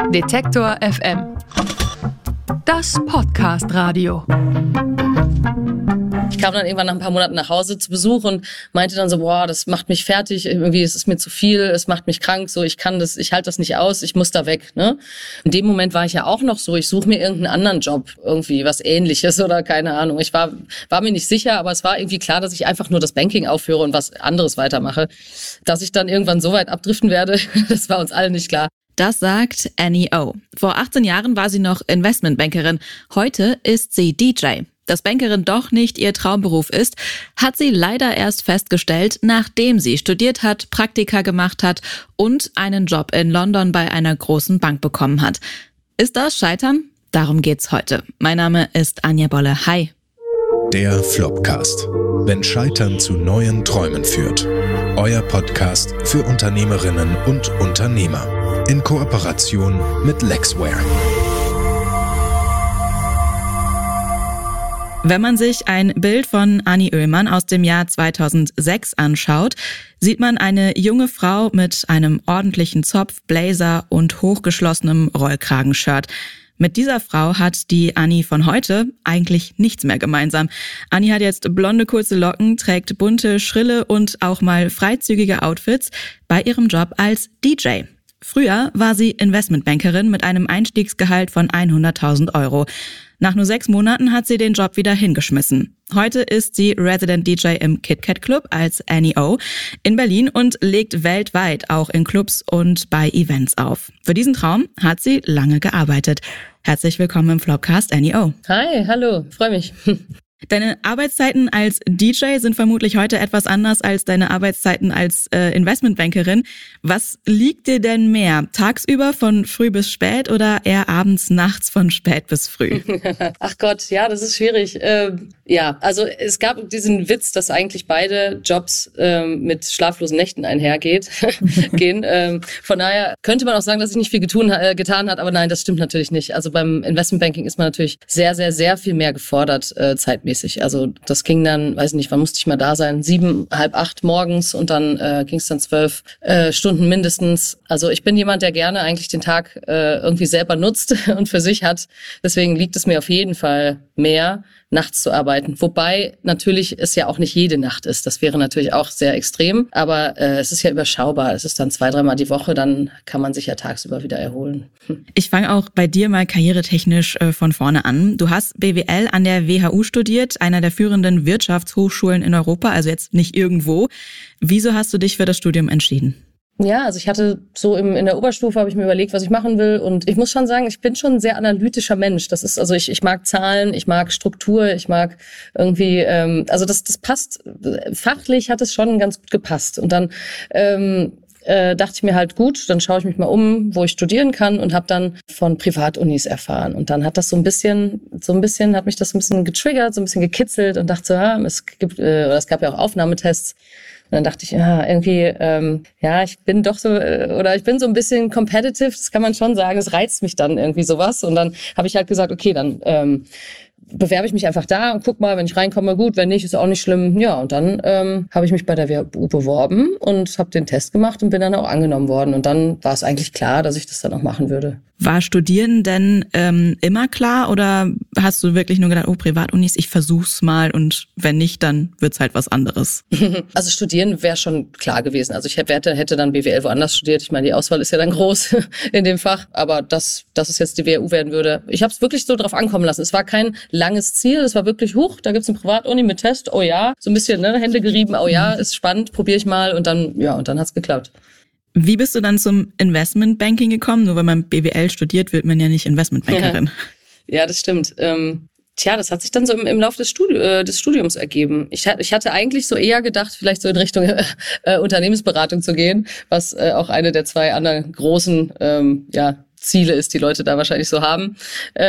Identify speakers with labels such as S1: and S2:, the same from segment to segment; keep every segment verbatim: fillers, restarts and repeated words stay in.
S1: Detektor F M. Das Podcast-Radio.
S2: Ich kam dann irgendwann nach ein paar Monaten nach Hause zu Besuch und meinte dann so, boah, das macht mich fertig, irgendwie, es ist mir zu viel, es macht mich krank, so, ich kann das, ich halte das nicht aus, ich muss da weg, ne? In dem Moment war ich ja auch noch so, ich suche mir irgendeinen anderen Job, irgendwie was Ähnliches oder keine Ahnung. Ich war, war mir nicht sicher, aber es war irgendwie klar, dass ich einfach nur das Banking aufhöre und was anderes weitermache. Dass ich dann irgendwann so weit abdriften werde, das war uns allen nicht klar.
S3: Das sagt Annie O. Vor achtzehn Jahren war sie noch Investmentbankerin. Heute ist sie D J. Dass Bankerin doch nicht ihr Traumberuf ist, hat sie leider erst festgestellt, nachdem sie studiert hat, Praktika gemacht hat und einen Job in London bei einer großen Bank bekommen hat. Ist das Scheitern? Darum geht's heute. Mein Name ist Anja Bolle. Hi.
S4: Der Flopcast. Wenn Scheitern zu neuen Träumen führt. Euer Podcast für Unternehmerinnen und Unternehmer. In Kooperation mit Lexware.
S3: Wenn man sich ein Bild von Annie Oehlmann aus dem Jahr zweitausendsechs anschaut, sieht man eine junge Frau mit einem ordentlichen Zopf, Blazer und hochgeschlossenem Rollkragenshirt. Mit dieser Frau hat die Annie von heute eigentlich nichts mehr gemeinsam. Annie hat jetzt blonde kurze Locken, trägt bunte, schrille und auch mal freizügige Outfits bei ihrem Job als D J. Früher war sie Investmentbankerin mit einem Einstiegsgehalt von hunderttausend Euro. Nach nur sechs Monaten hat sie den Job wieder hingeschmissen. Heute ist sie Resident D J im KitKat Club als Annie O in Berlin und legt weltweit auch in Clubs und bei Events auf. Für diesen Traum hat sie lange gearbeitet. Herzlich willkommen im Flopcast, Annie O.
S2: Hi, hallo, freue mich.
S3: Deine Arbeitszeiten als D J sind vermutlich heute etwas anders als deine Arbeitszeiten als äh, Investmentbankerin. Was liegt dir denn mehr? Tagsüber von früh bis spät oder eher abends, nachts von spät bis früh?
S2: Ach Gott, ja, das ist schwierig. Ähm, ja, also es gab diesen Witz, dass eigentlich beide Jobs ähm, mit schlaflosen Nächten einhergeht. gehen. Ähm, von daher könnte man auch sagen, dass ich nicht viel getun, äh, getan hat, aber nein, das stimmt natürlich nicht. Also beim Investmentbanking ist man natürlich sehr, sehr, sehr viel mehr gefordert, äh, zeitmäßig. Also das ging dann, weiß nicht, wann musste ich mal da sein? Sieben, halb acht morgens und dann äh, ging es dann zwölf äh, Stunden mindestens. Also ich bin jemand, der gerne eigentlich den Tag äh, irgendwie selber nutzt und für sich hat. Deswegen liegt es mir auf jeden Fall mehr, nachts zu arbeiten. Wobei natürlich es ja auch nicht jede Nacht ist. Das wäre natürlich auch sehr extrem. Aber äh, es ist ja überschaubar. Es ist dann zwei, dreimal die Woche. Dann kann man sich ja tagsüber wieder erholen. Hm.
S3: Ich fange auch bei dir mal karrieretechnisch äh, von vorne an. Du hast B W L an der W H U studiert, einer der führenden Wirtschaftshochschulen in Europa, also jetzt nicht irgendwo. Wieso hast du dich für das Studium entschieden?
S2: Ja, also ich hatte so im, in der Oberstufe habe ich mir überlegt, was ich machen will, und ich muss schon sagen, ich bin schon ein sehr analytischer Mensch. Das ist also ich ich mag Zahlen, ich mag Struktur, ich mag irgendwie ähm, also das das passt fachlich, hat es schon ganz gut gepasst. Und dann ähm, äh, dachte ich mir halt, gut, dann schaue ich mich mal um, wo ich studieren kann, und habe dann von Privatunis erfahren. Und dann hat das so ein bisschen so ein bisschen hat mich das ein bisschen getriggert, so ein bisschen gekitzelt, und dachte so, ja, es gibt äh, oder es gab ja auch Aufnahmetests. Und dann dachte ich, ja, irgendwie, ähm, ja, ich bin doch so, äh, oder ich bin so ein bisschen competitive, das kann man schon sagen, es reizt mich dann irgendwie sowas. Und dann habe ich halt gesagt, okay, dann ähm, bewerbe ich mich einfach da und guck mal, wenn ich reinkomme, gut, wenn nicht, ist auch nicht schlimm. Ja, und dann ähm, habe ich mich bei der W H U beworben und habe den Test gemacht und bin dann auch angenommen worden. Und dann war es eigentlich klar, dass ich das dann auch machen würde.
S3: War Studieren denn ähm, immer klar, oder hast du wirklich nur gedacht, oh, Privatunis, ich versuch's mal, und wenn nicht, dann wird's halt was anderes?
S2: Also studieren wäre schon klar gewesen. Also ich hätte, hätte dann B W L woanders studiert. Ich meine, die Auswahl ist ja dann groß in dem Fach. Aber dass, dass es jetzt die W H U werden würde, ich habe es wirklich so drauf ankommen lassen. Es war kein langes Ziel. Es war wirklich, huch, da gibt's eine Privatuni mit Test. Oh ja, so ein bisschen ne, Hände gerieben. Oh ja, ist spannend, probiere ich mal. Und dann, ja, und dann hat's geklappt.
S3: Wie bist du dann zum Investmentbanking gekommen? Nur wenn man B W L studiert, wird man ja nicht Investmentbankerin.
S2: Ja, ja, das stimmt. Ähm, tja, das hat sich dann so im, im Laufe des, Studi- äh, des Studiums ergeben. Ich, ich hatte eigentlich so eher gedacht, vielleicht so in Richtung äh, Unternehmensberatung zu gehen, was äh, auch eine der zwei anderen großen ähm, ja, Ziele ist, die Leute da wahrscheinlich so haben.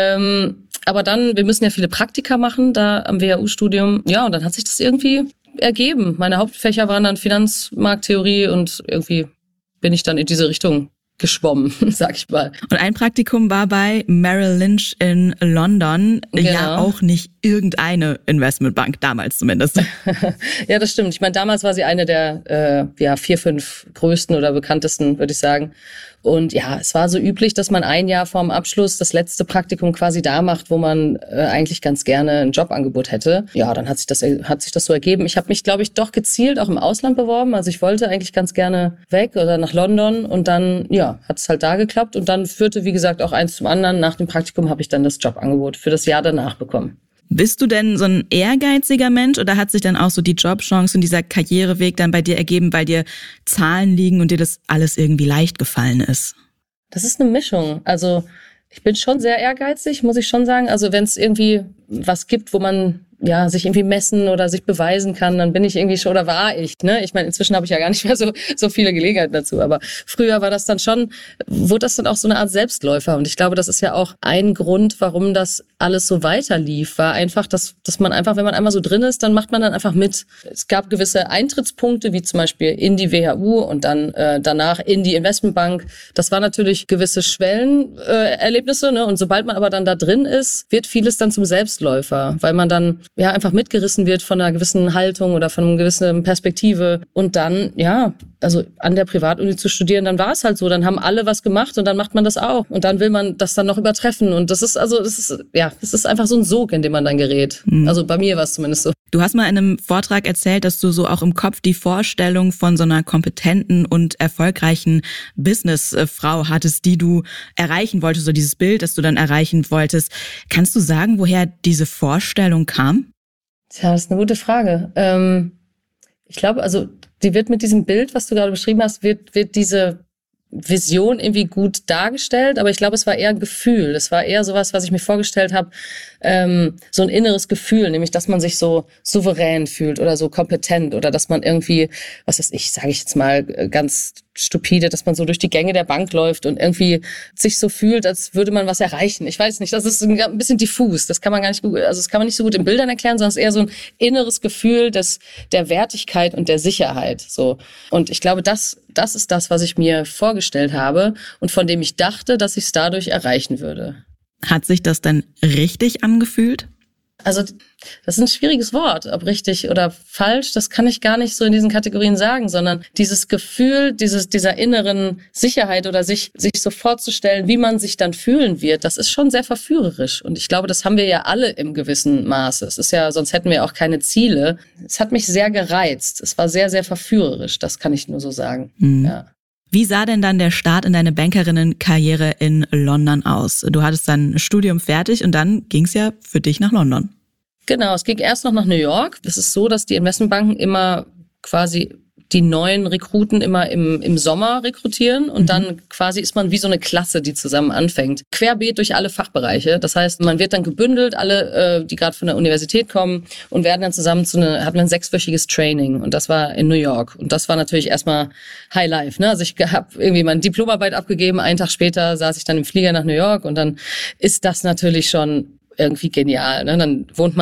S2: Ähm, aber dann, wir müssen ja viele Praktika machen da am W H U-Studium. Ja, und dann hat sich das irgendwie ergeben. Meine Hauptfächer waren dann Finanzmarkttheorie, und irgendwie bin ich dann in diese Richtung geschwommen, sag ich mal.
S3: Und ein Praktikum war bei Merrill Lynch in London. Genau. Ja, auch nicht irgendeine Investmentbank, damals zumindest.
S2: Ja, das stimmt. Ich meine, damals war sie eine der äh, ja, vier, fünf größten oder bekanntesten, würde ich sagen. Und ja, es war so üblich, dass man ein Jahr vorm Abschluss das letzte Praktikum quasi da macht, wo man äh, eigentlich ganz gerne ein Jobangebot hätte. Ja, dann hat sich das, hat sich das so ergeben. Ich habe mich, glaube ich, doch gezielt auch im Ausland beworben. Also ich wollte eigentlich ganz gerne weg oder nach London und dann, ja, hat es halt da geklappt. Und dann führte, wie gesagt, auch eins zum anderen. Nach dem Praktikum habe ich dann das Jobangebot für das Jahr danach bekommen.
S3: Bist du denn so ein ehrgeiziger Mensch oder hat sich dann auch so die Jobchance und dieser Karriereweg dann bei dir ergeben, weil dir Zahlen liegen und dir das alles irgendwie leicht gefallen ist?
S2: Das ist eine Mischung. Also ich bin schon sehr ehrgeizig, muss ich schon sagen. Also wenn es irgendwie was gibt, wo man ja sich irgendwie messen oder sich beweisen kann, dann bin ich irgendwie schon, oder war ich, ne? Ich meine, inzwischen habe ich ja gar nicht mehr so so viele Gelegenheiten dazu, aber früher war das dann schon, wurde das dann auch so eine Art Selbstläufer und ich glaube, das ist ja auch ein Grund, warum das alles so weiter lief, war einfach, dass dass man einfach, wenn man einmal so drin ist, dann macht man dann einfach mit. Es gab gewisse Eintrittspunkte, wie zum Beispiel in die W H U und dann äh, danach in die Investmentbank. Das war natürlich gewisse Schwellenerlebnisse, äh, Erlebnisse, ne? Und sobald man aber dann da drin ist, wird vieles dann zum Selbstläufer, weil man dann ja einfach mitgerissen wird von einer gewissen Haltung oder von einer gewissen Perspektive und dann, ja, also an der Privatuni zu studieren, dann war es halt so, dann haben alle was gemacht und dann macht man das auch und dann will man das dann noch übertreffen und das ist also, das ist, ja, das ist einfach so ein Sog, in dem man dann gerät. Mhm. Also bei mir war es zumindest so.
S3: Du hast mal in einem Vortrag erzählt, dass du so auch im Kopf die Vorstellung von so einer kompetenten und erfolgreichen Businessfrau hattest, die du erreichen wolltest, so dieses Bild, das du dann erreichen wolltest. Kannst du sagen, woher diese Vorstellung kam?
S2: Tja, das ist eine gute Frage. Ähm, ich glaube, also die wird mit diesem Bild, was du gerade beschrieben hast, wird wird diese Vision irgendwie gut dargestellt, aber ich glaube, es war eher ein Gefühl. Es war eher sowas, was ich mir vorgestellt habe, ähm, so ein inneres Gefühl, nämlich, dass man sich so souverän fühlt oder so kompetent oder dass man irgendwie, was weiß ich, sage ich jetzt mal ganz stupide, dass man so durch die Gänge der Bank läuft und irgendwie sich so fühlt, als würde man was erreichen. Ich weiß nicht, das ist ein bisschen diffus. Das kann man gar nicht gut, also das kann man nicht so gut in Bildern erklären, sondern es ist eher so ein inneres Gefühl des der Wertigkeit und der Sicherheit. So. Und ich glaube, das das ist das, was ich mir vorgestellt habe und von dem ich dachte, dass ich es dadurch erreichen würde.
S3: Hat sich das denn richtig angefühlt?
S2: Also das ist ein schwieriges Wort, ob richtig oder falsch, das kann ich gar nicht so in diesen Kategorien sagen, sondern dieses Gefühl, dieses dieser inneren Sicherheit oder sich sich so vorzustellen, wie man sich dann fühlen wird, das ist schon sehr verführerisch und ich glaube, das haben wir ja alle im gewissen Maße. Es ist ja, sonst hätten wir auch keine Ziele. Es hat mich sehr gereizt. Es war sehr, sehr verführerisch, das kann ich nur so sagen. Mhm. Ja.
S3: Wie sah denn dann der Start in deine Bankerinnenkarriere in London aus? Du hattest dein Studium fertig und dann ging's ja für dich nach London.
S2: Genau, es ging erst noch nach New York. Es ist so, dass die Investmentbanken immer quasi die neuen Rekruten immer im, im Sommer rekrutieren und mhm. dann quasi ist man wie so eine Klasse, die zusammen anfängt. Querbeet durch alle Fachbereiche. Das heißt, man wird dann gebündelt, alle, äh, die gerade von der Universität kommen und werden dann zusammen zu einer, hat man ein sechswöchiges Training und das war in New York. Und das war natürlich erstmal High Life, ne? Also ich habe irgendwie meine Diplomarbeit abgegeben, einen Tag später saß ich dann im Flieger nach New York und dann ist das natürlich schon irgendwie genial, ne? Dann wohnt man